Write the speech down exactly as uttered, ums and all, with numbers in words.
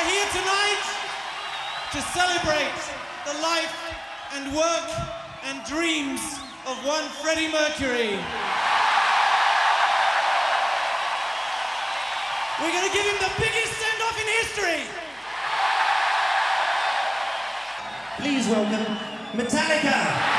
are here tonight to celebrate the life and work and dreams of one Freddie Mercury. We're going to give him the biggest send-off in history. Please welcome Metallica.